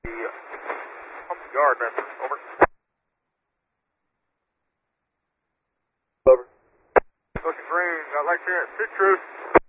Yard, man. Over. Over. Ocean Green, got lecture at Citrus.